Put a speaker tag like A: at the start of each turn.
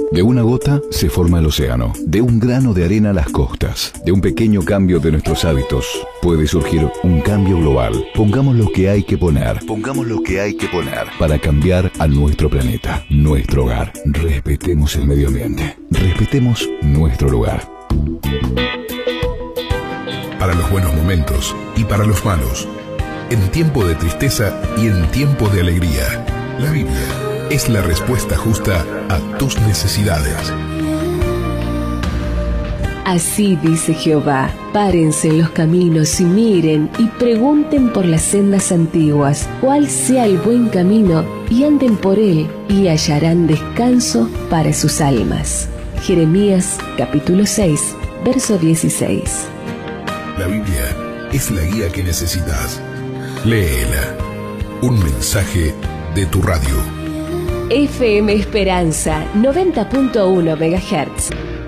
A: De una gota se forma el océano, de un grano de arena las costas, de un pequeño cambio de nuestros hábitos puede surgir un cambio global. Pongamos lo que hay que poner, para cambiar a nuestro planeta, nuestro hogar. Respetemos el medio ambiente, respetemos nuestro lugar.
B: Para los buenos momentos y para los malos, en tiempo de tristeza y en tiempo de alegría, la Biblia es la respuesta justa a tus necesidades.
C: Así dice Jehová: párense en los caminos y miren y pregunten por las sendas antiguas, cuál sea el buen camino, y anden por él y hallarán descanso para sus almas. Jeremías capítulo 6, verso 16.
B: La Biblia es la guía que necesitas. Léela. Un mensaje de tu radio.
C: FM Esperanza 90.1 MHz.